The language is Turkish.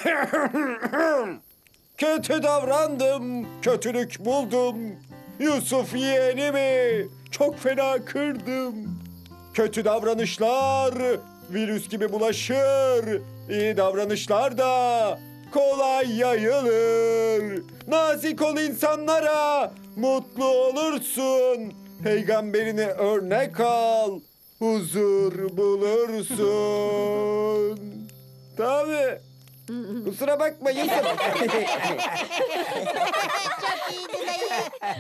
Kötü davrandım, kötülük buldum. Yusuf yeğenimi çok fena kırdım. Kötü davranışlar virüs gibi bulaşır. İyi davranışlar da kolay yayılır. Nazik ol insanlara, mutlu olursun. Peygamberine örnek al, huzur bulursun. Tabii. Kusura bakma Yusuf. Çok iyiydi dayı.